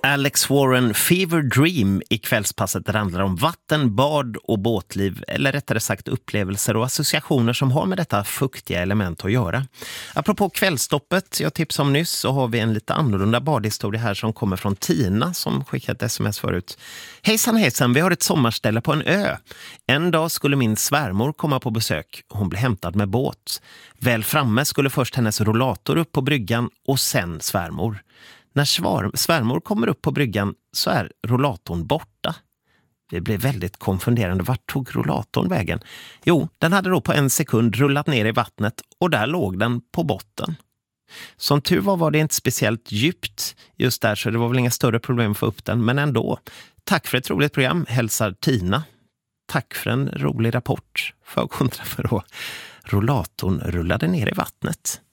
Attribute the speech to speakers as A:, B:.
A: Alex Warren Fever Dream i kvällspasset handlar om vatten, bad och båtliv, eller rättare sagt upplevelser och associationer som har med detta fuktiga element att göra. Apropå kvällstoppet jag tipsade om nyss, så har vi en lite annorlunda badhistoria här som kommer från Tina som skickat ett sms förut. Hejsan, vi har ett sommarställe på en ö. En dag skulle min svärmor komma på besök. Hon blev hämtad med båt. Väl framme skulle först hennes rollator upp på bryggan och sen svärmor. När svärmor kommer upp på bryggan så är rollatorn borta. Det blev väldigt konfunderande. Vart tog rollatorn vägen? Jo, den hade då på en sekund rullat ner i vattnet och där låg den på botten. Som tur var det inte speciellt djupt just där, så det var väl inga större problem att få upp den, men ändå. Tack för ett roligt program, hälsar Tina. Tack för en rolig rapport. För kontra för då rollatorn rullade ner i vattnet.